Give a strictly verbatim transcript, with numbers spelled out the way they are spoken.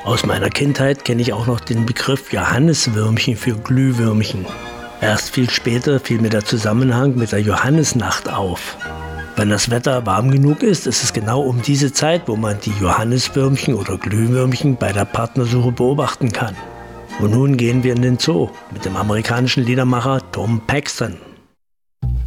Aus meiner Kindheit kenne ich auch noch den Begriff Johanniswürmchen für Glühwürmchen. Erst viel später fiel mir der Zusammenhang mit der Johannisnacht auf. Wenn das Wetter warm genug ist, ist es genau um diese Zeit, wo man die Johanniswürmchen oder Glühwürmchen bei der Partnersuche beobachten kann. Und nun gehen wir in den Zoo mit dem amerikanischen Liedermacher Tom Paxton.